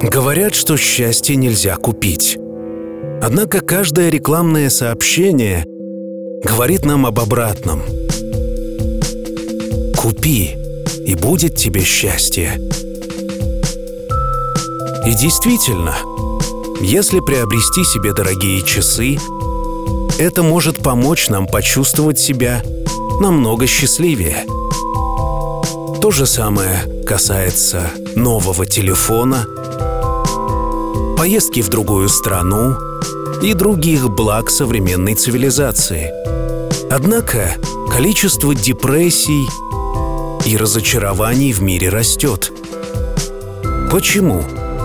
Говорят, что счастье нельзя купить. Однако каждое рекламное сообщение говорит нам об обратном. Купи, и будет тебе счастье. И действительно, если приобрести себе дорогие часы, это может помочь нам почувствовать себя намного счастливее. То же самое касается нового телефона, поездки в другую страну и других благ современной цивилизации. Однако количество депрессий и разочарований в мире растет. Почему?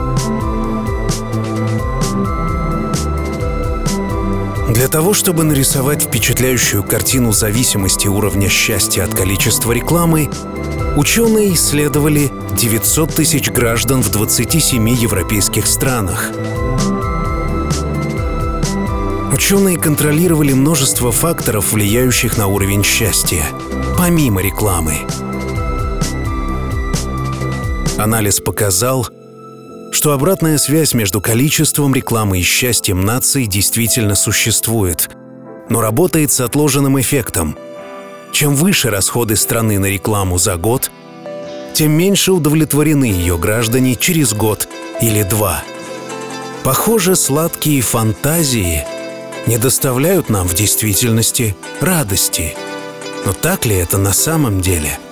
Для того, чтобы нарисовать впечатляющую картину зависимости уровня счастья от количества рекламы, ученые исследовали 900 тысяч граждан в 27 европейских странах. Ученые контролировали множество факторов, влияющих на уровень счастья, помимо рекламы. Анализ показал, что обратная связь между количеством рекламы и счастьем наций действительно существует, но работает с отложенным эффектом. Чем выше расходы страны на рекламу за год, тем меньше удовлетворены ее граждане через год или два. Похоже, сладкие фантазии не доставляют нам в действительности радости. Но так ли это на самом деле?